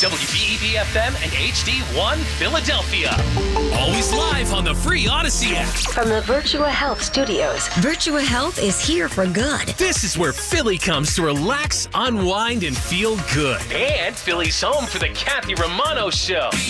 WBEB-FM and HD1 Philadelphia. Always live on the free Odyssey app. From the Virtua Health Studios, Virtua Health is here for good. This is where Philly comes to relax, unwind, and feel good. And Philly's home for the Kathy Romano Show.